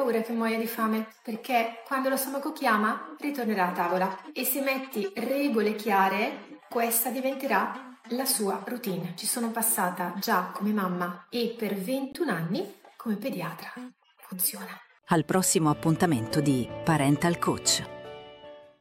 paura che muoia di fame, perché quando lo stomaco chiama ritornerà a tavola e se metti regole chiare, questa diventerà la sua routine. Ci sono passata già come mamma e per 21 anni come pediatra. Funziona. Al prossimo appuntamento di Parental Coach.